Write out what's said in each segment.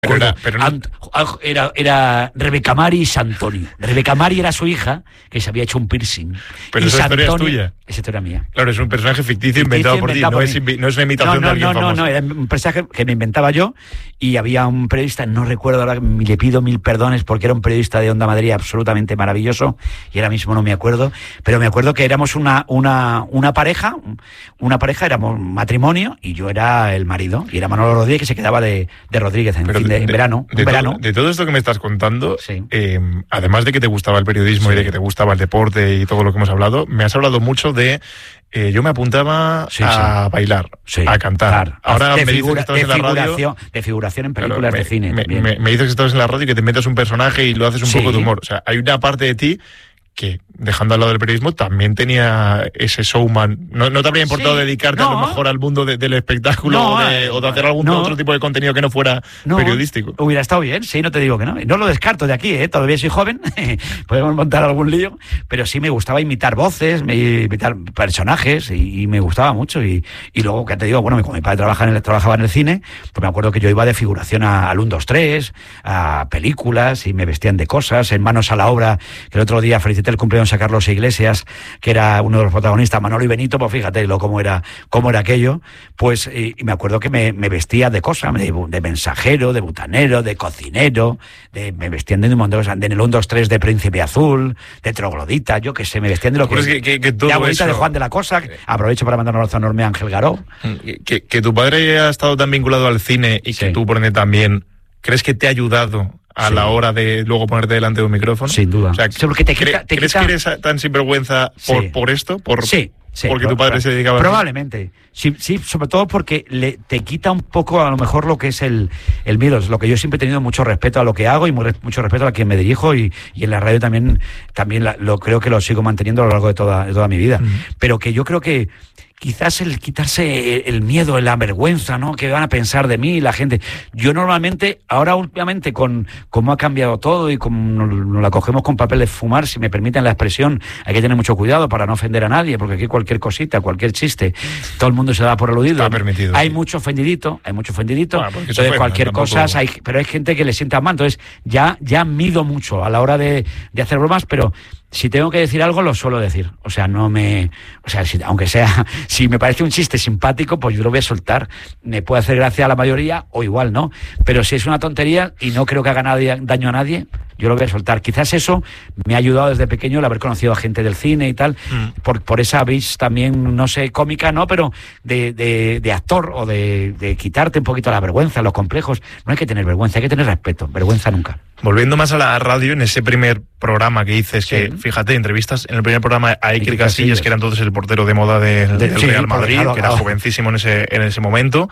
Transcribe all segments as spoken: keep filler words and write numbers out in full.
Pero era, pero no... Ant, era, era Rebeca Mari y Santonio. Rebeca Mari era su hija, que se había hecho un piercing. Pero y esa Santonio, historia es tuya. Esa historia mía. Claro, es un personaje ficticio, ficticio inventado por inventado ti, por no, es, no es una imitación no, no, de alguien no, famoso. No, no, era un personaje que me inventaba yo, y había un periodista, no recuerdo ahora, le pido mil perdones porque era un periodista de Onda Madrid absolutamente maravilloso, y ahora mismo no me acuerdo, pero me acuerdo que éramos una, una, una pareja, una pareja, éramos un matrimonio, y yo era el marido, y era Manolo Rodríguez, que se quedaba de, de Rodríguez en, fin de, de, en verano. De, un verano. Todo, de todo esto que me estás contando, sí. eh, además de que te gustaba el periodismo sí. y de que te gustaba el deporte y todo lo que hemos hablado, me has hablado mucho de... Eh, yo me apuntaba sí, a sí. bailar, sí, a cantar. Claro. Ahora de me figura, dices que estabas en la radio... De figuración en películas claro, me, de cine. Me, me, me dices que estabas en la radio y que te inventas un personaje y lo haces un sí. poco de humor. O sea, hay una parte de ti que, dejando al lado del periodismo, también tenía ese showman. ¿No, no te habría importado sí, dedicarte no, a lo mejor al mundo de, del espectáculo no, o, de, o de hacer algún no, otro tipo de contenido que no fuera no, periodístico? Hubiera estado bien, sí, no te digo que no. No lo descarto de aquí, ¿eh? Todavía soy joven, podemos montar algún lío, pero sí me gustaba imitar voces, me, imitar personajes y, y me gustaba mucho. Y, y luego, ¿qué te digo? Bueno, como mi padre trabajaba en el, trabajaba en el cine, pues me acuerdo que yo iba de figuración a, al uno, dos, tres, a películas y me vestían de cosas, en Manos a la Obra, que el otro día felicité el cumpleaños a Carlos Iglesias, que era uno de los protagonistas, Manolo y Benito, pues fíjate lo cómo era, cómo era aquello, pues y, y me acuerdo que me, me vestía de cosas, de, de mensajero, de butanero, de cocinero, de, me vestían de un montón de cosas, en el uno, dos, tres de Príncipe Azul, de troglodita, yo que sé, me vestían de lo que, pues que, que, que de abuelita eso... de Juan de la Cosa, aprovecho para mandar un abrazo enorme a Ángel Garó. Que, que tu padre haya estado tan vinculado al cine y sí. que tú por ende también, ¿crees que te ha ayudado a sí. la hora de luego ponerte delante de un micrófono? Sin duda. O sea, sí, porque te quita, te ¿crees quita... que eres tan sinvergüenza por, sí. por esto? Por, sí. Sí, porque tu padre pro, se dedicaba a probablemente sí, sí, sobre todo porque le, te quita un poco a lo mejor lo que es el, el miedo, es lo que yo siempre he tenido mucho respeto a lo que hago y muy, mucho respeto a quien me dirijo y, y en la radio también, también la, lo creo que lo sigo manteniendo a lo largo de toda, de toda mi vida, mm. pero que yo creo que quizás el quitarse el miedo, la vergüenza, ¿no? Que van a pensar de mí la gente. Yo normalmente, ahora últimamente, con cómo ha cambiado todo y como nos la cogemos con papel de fumar, si me permiten la expresión, hay que tener mucho cuidado para no ofender a nadie, porque aquí cualquier cosita, cualquier chiste, todo el mundo se da por aludido. Está permitido. Hay sí. mucho ofendidito, hay mucho ofendidito. Bueno, entonces fue, cualquier tampoco... cosa, hay, pero hay gente que le sienta mal. Entonces ya, ya mido mucho a la hora de, de hacer bromas, pero si tengo que decir algo, lo suelo decir. O sea, no me... O sea, si, aunque sea... Si me parece un chiste simpático, pues yo lo voy a soltar. Me puede hacer gracia a la mayoría, o igual no. Pero si es una tontería y no creo que haga nadie, daño a nadie, yo lo voy a soltar. Quizás eso me ha ayudado desde pequeño el haber conocido a gente del cine y tal, mm. por, por esa vis también, no sé, cómica, ¿no? Pero de, de, de actor o de, de quitarte un poquito la vergüenza, los complejos. No hay que tener vergüenza, hay que tener respeto. Vergüenza nunca. Volviendo más a la radio, en ese primer programa que dices, sí. que fíjate, entrevistas en el primer programa a Iker Casillas, que era entonces el portero de moda de, de, del sí, Real Madrid, claro, que era claro. jovencísimo en ese, en ese momento,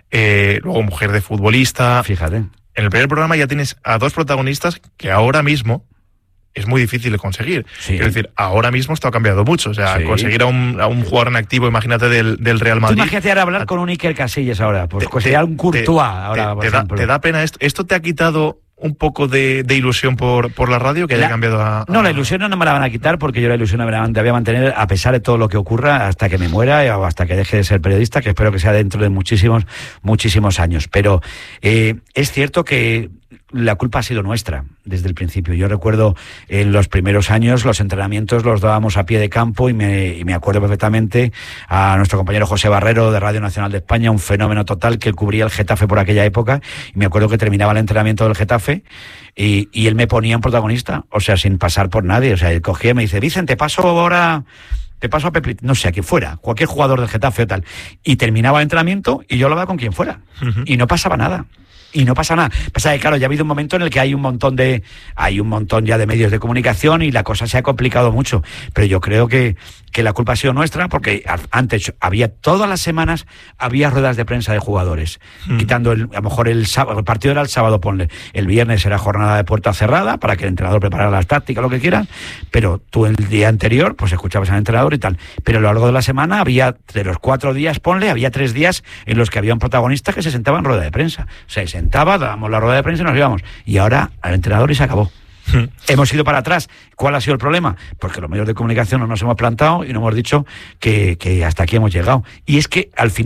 eh, luego mujer de futbolista. Fíjate. En el primer programa ya tienes a dos protagonistas que ahora mismo es muy difícil de conseguir. Sí. Quiero decir, ahora mismo esto ha cambiado mucho. O sea, sí. conseguir a un, a un jugador en activo, imagínate, del, del Real Madrid. Tú imagínate ahora hablar con un Iker Casillas ahora, pues te, sería un Courtois te, ahora, te, por te, da, ¿Te da pena esto? ¿Esto te ha quitado un poco de, de ilusión por, por la radio que haya la, cambiado a, a... No, la ilusión no me la van a quitar porque yo la ilusión me la voy a mantener a pesar de todo lo que ocurra hasta que me muera o hasta que deje de ser periodista, que espero que sea dentro de muchísimos, muchísimos años. Pero eh, es cierto que la culpa ha sido nuestra desde el principio. Yo recuerdo en los primeros años los entrenamientos los dábamos a pie de campo y me, y me acuerdo perfectamente a nuestro compañero José Barrero de Radio Nacional de España, un fenómeno total que él cubría el Getafe por aquella época, y me acuerdo que terminaba el entrenamiento del Getafe y, y él me ponía un protagonista, o sea, sin pasar por nadie. O sea, él cogía y me dice, Vicente, paso ahora... Te paso a Pepe, no sé, a quien fuera, cualquier jugador del Getafe o tal. Y terminaba el entrenamiento y yo lo hablaba con quien fuera. Uh-huh. Y no pasaba nada. Y no pasa nada. Pasa que, claro, ya ha habido un momento en el que hay un montón de hay un montón ya de medios de comunicación y la cosa se ha complicado mucho. Pero yo creo que, que la culpa ha sido nuestra porque antes había, todas las semanas, había ruedas de prensa de jugadores. Mm. Quitando, el, a lo mejor el sábado, el partido era el sábado, ponle. El viernes era jornada de puerta cerrada para que el entrenador preparara las tácticas, lo que quieran. Pero tú el día anterior, pues escuchabas al entrenador y tal. Pero a lo largo de la semana había, de los cuatro días, ponle, había tres días en los que había un protagonista que se sentaba en rueda de prensa. O sea, se sentaba, dábamos la rueda de prensa y nos íbamos. Y ahora al entrenador y se acabó. Hmm. Hemos ido para atrás. ¿Cuál ha sido el problema? Porque los medios de comunicación no nos hemos plantado y no hemos dicho que, que hasta aquí hemos llegado. Y es que al final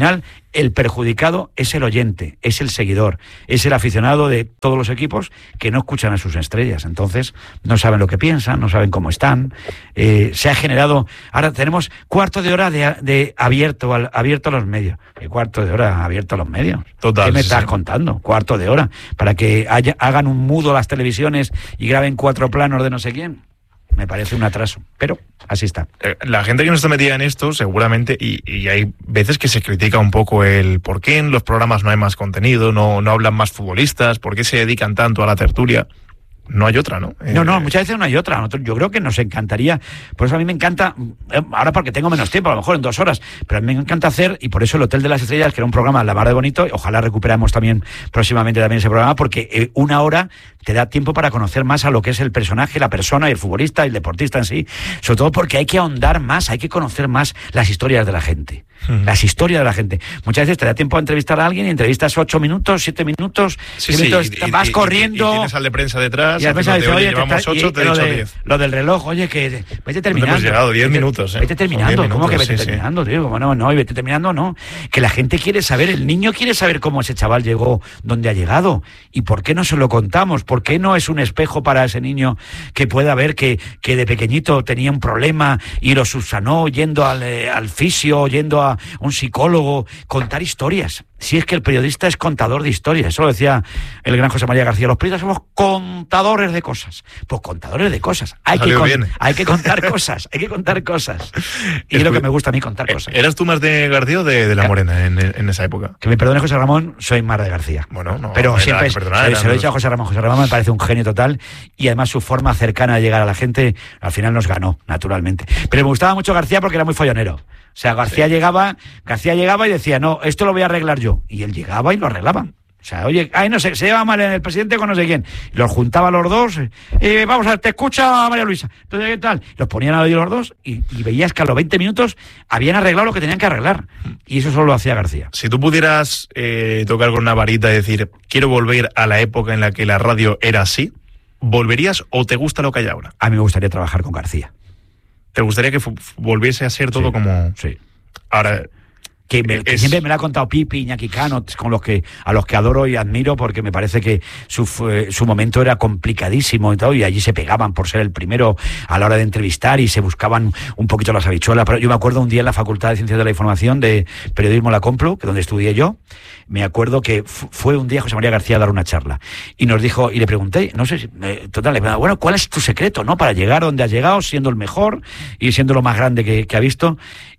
el perjudicado es el oyente, es el seguidor, es el aficionado de todos los equipos que no escuchan a sus estrellas. Entonces, no saben lo que piensan, no saben cómo están. Eh, se ha generado... Ahora tenemos cuarto de hora de, de abierto, al, abierto a los medios. ¿Qué cuarto de hora abierto a los medios? Total, ¿Qué me sí, estás sí. contando? Cuarto de hora. Para que haya, hagan un mudo las televisiones y graben cuatro planos de no sé quién. Me parece un atraso, pero así está. La gente que no está metida en esto, seguramente, y, y hay veces que se critica un poco el por qué en los programas no hay más contenido, no, no hablan más futbolistas, por qué se dedican tanto a la tertulia. No hay otra, ¿no? No, no, muchas veces no hay otra. Yo creo que nos encantaría, por eso a mí me encanta, ahora porque tengo menos tiempo, a lo mejor en dos horas, pero a mí me encanta hacer, y por eso el Hotel de las Estrellas, que era un programa la mar de bonito, ojalá recuperamos también próximamente también ese programa, porque una hora te da tiempo para conocer más a lo que es el personaje, la persona, y el futbolista, y el deportista en sí, sobre todo porque hay que ahondar más, hay que conocer más las historias de la gente. Hmm. Las historias de la gente. Muchas veces te da tiempo a entrevistar a alguien y entrevistas ocho minutos, siete minutos, sí, sí, minutos y, vas y, corriendo. Y, y tienes al de prensa detrás. Y a veces dice, oye, llevamos ocho, te he dicho diez. Lo del reloj, oye, que vete terminando. Hemos llegado diez minutos, ¿eh? Vete terminando, ¿cómo que vete sí, terminando, sí. tío? Como no, no, y vete terminando, no. Que la gente quiere saber, el niño quiere saber cómo ese chaval llegó, dónde ha llegado. ¿Y por qué no se lo contamos? ¿Por qué no es un espejo para ese niño que pueda ver que, que de pequeñito tenía un problema y lo subsanó yendo al, eh, al fisio, yendo a un psicólogo? Contar historias. Si es que el periodista es contador de historias, eso lo decía el gran José María García, los periodistas somos contadores de cosas. Pues contadores de cosas. Hay, que, con, hay que contar cosas, hay que contar cosas. Y es lo que me gusta a mí, contar cosas. ¿Eras tú más de García o de, de La Morena en, en esa época? Que me perdone José Ramón, soy más de García. Bueno, no. Pero era, siempre perdonar, se, se lo he dicho a José Ramón. José Ramón me parece un genio total y además su forma cercana de llegar a la gente al final nos ganó, naturalmente. Pero me gustaba mucho García porque era muy follonero. O sea, García sí. llegaba, García llegaba y decía, no, esto lo voy a arreglar yo. Y él llegaba y lo arreglaban. O sea, oye, ay, no sé, se lleva mal el presidente con no sé quién. Y los juntaba a los dos, eh, vamos a ver, te escucha María Luisa. Entonces, ¿qué tal? Los ponían a oír los dos y, y veías que a los veinte minutos habían arreglado lo que tenían que arreglar. Y eso solo lo hacía García. Si tú pudieras eh, tocar con una varita y decir, quiero volver a la época en la que la radio era así, ¿volverías o te gusta lo que hay ahora? A mí me gustaría trabajar con García. ¿Te gustaría que f- volviese a ser todo sí, como...? Sí. Ahora... Que, me, que siempre me lo ha contado Pipi, Iñaki Cano, con los que, a los que adoro y admiro, porque me parece que su, su momento era complicadísimo y todo, y allí se pegaban por ser el primero a la hora de entrevistar y se buscaban un poquito las habichuelas. Pero yo me acuerdo un día en la Facultad de Ciencias de la Información de Periodismo La Complu, que donde estudié yo, me acuerdo que f- fue un día José María García a dar una charla y nos dijo, y le pregunté, no sé si, eh, total, le pregunté, bueno, ¿cuál es tu secreto, no, para llegar donde has llegado, siendo el mejor y siendo lo más grande que, que ha visto?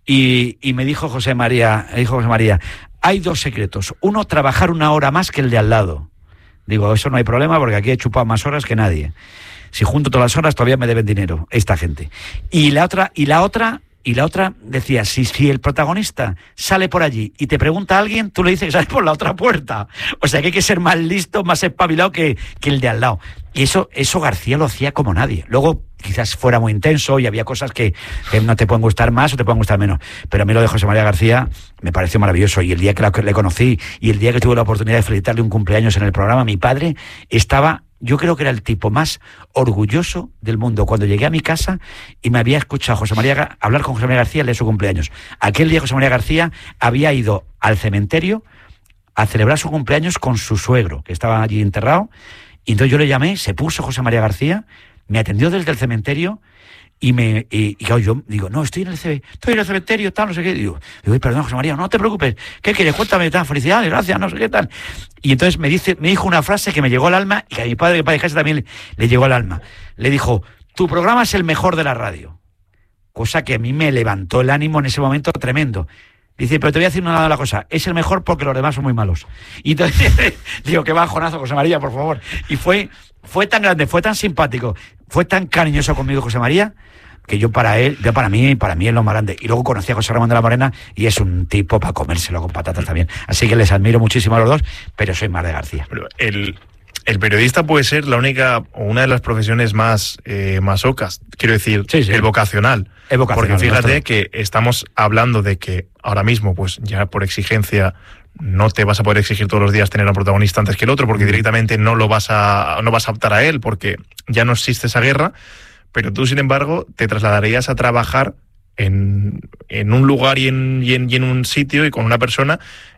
Y, y me dijo José María, me dijo José María, hay dos secretos. Uno, trabajar una hora más que el de al lado. Digo, eso no hay problema porque aquí he chupado más horas que nadie. Si junto todas las horas todavía me deben dinero esta gente. Y la otra, y la otra, y la otra decía, si, si el protagonista sale por allí y te pregunta a alguien, tú le dices que sale por la otra puerta. O sea que hay que ser más listo, más espabilado que, que el de al lado. Y eso, eso García lo hacía como nadie. Luego quizás fuera muy intenso y había cosas que, que no te pueden gustar más o te pueden gustar menos. Pero a mí lo de José María García me pareció maravilloso. Y el día que, la, que le conocí y el día que tuve la oportunidad de felicitarle un cumpleaños en el programa, mi padre estaba... Yo creo que era el tipo más orgulloso del mundo. Cuando llegué a mi casa y me había escuchado José María, hablar con José María García el día de su cumpleaños. Aquel día José María García había ido al cementerio a celebrar su cumpleaños con su suegro, que estaba allí enterrado. Y entonces yo le llamé, se puso José María García, me atendió desde el cementerio y me y, y claro, yo digo, no, estoy en el ce- estoy en el cementerio, tal, no sé qué. Digo, digo, perdón, José María, no te preocupes, ¿qué quieres? Cuéntame, tal, felicidades, gracias, no sé qué tal. Y entonces me dice, me dijo una frase que me llegó al alma y que a mi padre, que padre Casa también le, le llegó al alma. Le dijo, tu programa es el mejor de la radio. Cosa que a mí me levantó el ánimo en ese momento tremendo. Dice, pero te voy a decir una, una cosa, es el mejor porque los demás son muy malos. Y entonces digo, qué bajonazo, José María, por favor. Y fue, fue tan grande, fue tan simpático, fue tan cariñoso conmigo José María, que yo para él, yo para mí, para mí es lo más grande. Y luego conocí a José Ramón de la Morena y es un tipo para comérselo con patatas también. Así que les admiro muchísimo a los dos, pero soy más de García. Pero el, el periodista puede ser la única o una de las profesiones más eh, masocas, quiero decir, sí, sí. el vocacional. El vocacional. Porque fíjate nuestro. que estamos hablando de que ahora mismo, pues ya por exigencia, no te vas a poder exigir todos los días tener a un protagonista antes que el otro, porque directamente no lo vas a, no vas a optar a él, porque ya no existe esa guerra. Pero tú, sin embargo, te trasladarías a trabajar en, en un lugar y en, y, en, y en un sitio y con una persona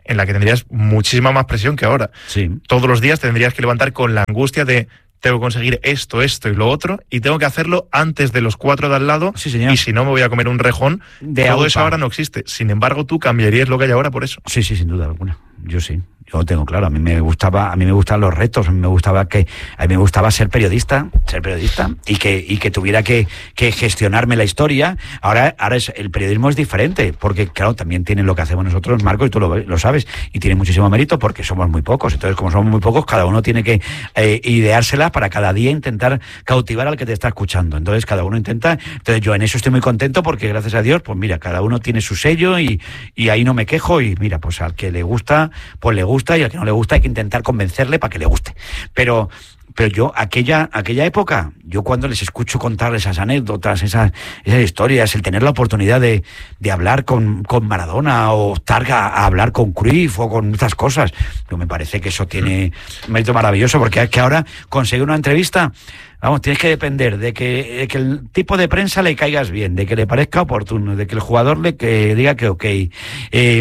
en la que tendrías muchísima más presión que ahora. Sí. Todos los días tendrías que levantar con la angustia de tengo que conseguir esto, esto y lo otro, y tengo que hacerlo antes de los cuatro de al lado, sí, señor. Y si no me voy a comer un rejón. De Todo aupa. Eso ahora no existe. Sin embargo, tú cambiarías lo que hay ahora por eso. Sí, sí, sin duda alguna. Yo sí. Yo lo tengo claro, a mí me gustaba, a mí me gustaban los retos, a mí me gustaba que, a mí me gustaba ser periodista, ser periodista, y que, y que tuviera que, que gestionarme la historia. Ahora, ahora es, el periodismo es diferente, porque claro, también tiene lo que hacemos nosotros, Marco, y tú lo, lo sabes, y tiene muchísimo mérito porque somos muy pocos. Entonces, como somos muy pocos, cada uno tiene que eh, ideársela para cada día intentar cautivar al que te está escuchando. Entonces, cada uno intenta, entonces yo en eso estoy muy contento porque gracias a Dios, pues mira, cada uno tiene su sello y, y ahí no me quejo, y mira, pues al que le gusta, pues le gusta. Y al que no le gusta hay que intentar convencerle para que le guste. Pero pero yo, aquella aquella época, yo cuando les escucho contar esas anécdotas, esas, esas historias, el tener la oportunidad de, de hablar con, con Maradona o Targa a hablar con Cruyff o con estas cosas, yo me parece que eso tiene un mérito maravilloso, porque es que ahora conseguir una entrevista, vamos, tienes que depender de que, de que el tipo de prensa le caigas bien, de que le parezca oportuno, de que el jugador le que diga que ok. Eh,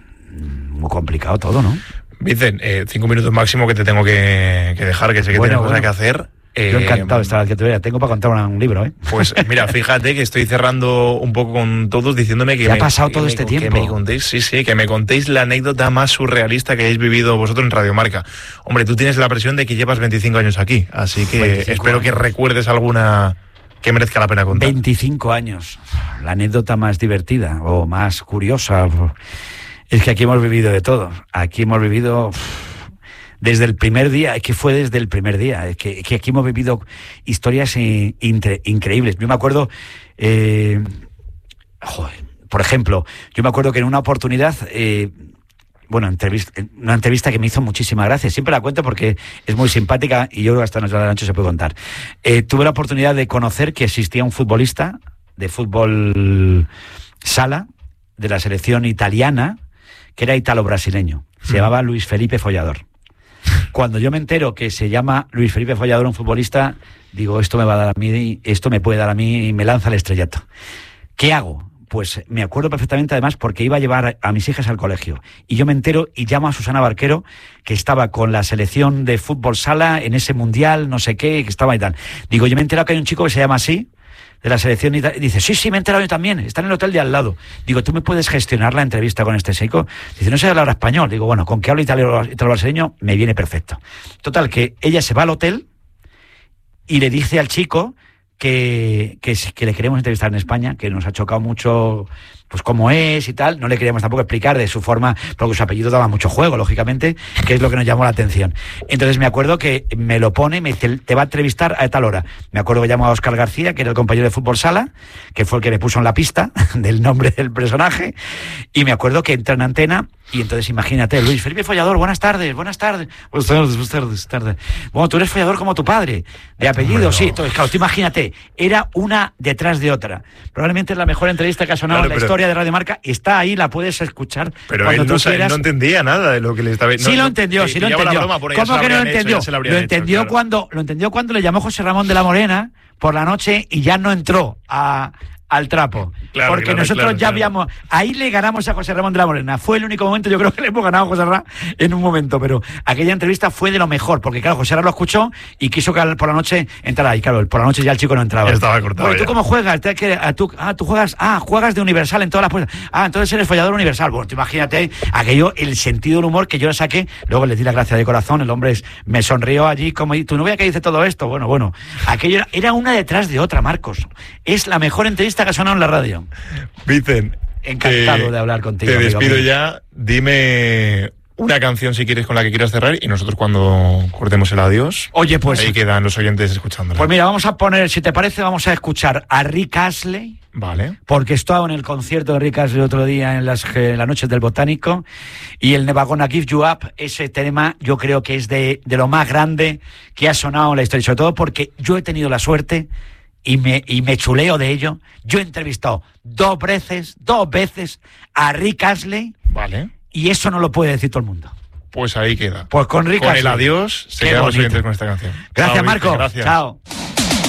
muy complicado todo, ¿no? Vicen, eh, cinco minutos máximo que te tengo que, que dejar, que sé que bueno, tienes cosas bueno. que hacer. Eh, Yo encantado de estar aquí, te tengo para contar un libro, ¿eh? Pues mira, fíjate que estoy cerrando un poco con todos diciéndome que... ¿Qué me, ha pasado que todo me, este que tiempo? Me contéis, sí, sí, que me contéis la anécdota más surrealista que hayáis vivido vosotros en Radio Marca. Hombre, tú tienes la presión de que llevas veinticinco años aquí, así que espero años. que recuerdes alguna que merezca la pena contar. veinticinco años, la anécdota más divertida o más curiosa... Es que aquí hemos vivido de todo. Aquí hemos vivido desde el primer día, es que fue desde el primer día. Es que, que aquí hemos vivido historias incre, increíbles. Yo me acuerdo, eh, joder, por ejemplo, yo me acuerdo que en una oportunidad, eh, bueno, entrevista, una entrevista que me hizo muchísima gracia. Siempre la cuento porque es muy simpática y yo creo que hasta Noche de la Noche se puede contar. Eh, tuve la oportunidad de conocer que existía un futbolista de fútbol sala de la selección italiana, que era italo-brasileño. Se mm. llamaba Luis Felipe Follador. Cuando yo me entero que se llama Luis Felipe Follador, un futbolista, digo, esto me va a dar a mí, esto me puede dar a mí, y me lanza el estrellato. ¿Qué hago? Pues me acuerdo perfectamente, además, porque iba a llevar a mis hijas al colegio. Y yo me entero y llamo a Susana Barquero, que estaba con la selección de fútbol sala en ese mundial, no sé qué, que estaba y tal. Digo, yo me he enterado que hay un chico que se llama así, de la selección, y dice, sí, sí, me he enterado yo también, está en el hotel de al lado. Digo, ¿tú me puedes gestionar la entrevista con este seco? Dice, no sé hablar español. Digo, bueno, con que hable italo-brasileño me viene perfecto. Total, que ella se va al hotel y le dice al chico que, que, que le queremos entrevistar en España, que nos ha chocado mucho pues cómo es y tal. No le queríamos tampoco explicar de su forma, porque su apellido daba mucho juego, lógicamente, que es lo que nos llamó la atención. Entonces me acuerdo que me lo pone, me dice, te va a entrevistar a tal hora. Me acuerdo que llamo a Óscar García, que era el compañero de fútbol sala, que fue el que me puso en la pista del nombre del personaje, y me acuerdo que entra en antena, y entonces imagínate, Luis Felipe Follador, buenas tardes, buenas tardes, buenas tardes, buenas tardes, buenas tardes. Bueno, tú eres follador como tu padre, de apellido, bueno. Sí. Entonces, claro, tú imagínate, era una detrás de otra. Probablemente es la mejor entrevista que ha sonado claro, en la pero... historia de Radio Marca, está ahí, la puedes escuchar. Pero él no, él no entendía nada de lo que le estaba... No, sí lo entendió, no, sí lo entendió. ¿Cómo que no lo entendió? Hecho, lo, entendió hecho, claro. cuando, lo entendió cuando le llamó José Ramón de la Morena por la noche y ya no entró a... al trapo, claro, porque claro, nosotros claro, ya claro. habíamos, ahí le ganamos a José Ramón de la Morena, fue el único momento, yo creo que le hemos ganado a José Ramón en un momento, pero aquella entrevista fue de lo mejor, porque claro, José Ramón lo escuchó y quiso que por la noche entrara, y claro, por la noche ya el chico no entraba. Estaba cortado. Bueno, ¿tú cómo juegas? ¿Tú, ah, tú juegas, ah, juegas de Universal en todas las puertas, ah, entonces eres follador Universal. Bueno, tú imagínate aquello, el sentido del humor que yo le saqué, luego le di la gracia de corazón, el hombre es, me sonrió allí, como, ¿tu novia que dice todo esto? Bueno, bueno, aquello era, era una detrás de otra, Marcos. Es la mejor entrevista que ha sonado en la radio. Vicen, encantado te, de hablar contigo. Te despido amigo. ya. Dime una canción si quieres con la que quieras cerrar y nosotros cuando cortemos el adiós. Oye, pues ahí quedan los oyentes escuchándola. Pues mira, vamos a poner, si te parece, vamos a escuchar a Rick Astley. Vale. Porque estaba en el concierto de Rick Astley el otro día en las, en las noches del Botánico y el Never Gonna Give You Up, ese tema yo creo que es de, de lo más grande que ha sonado en la historia, sobre todo porque yo he tenido la suerte y me, y me chuleo de ello. Yo he entrevistado dos veces, dos veces a Rick Astley. Vale. Y eso no lo puede decir todo el mundo. Pues ahí queda. Pues con Rick Con Astley. el adiós, se quedan los oyentes con esta canción. Gracias, Chao, Marco. Gracias. Chao.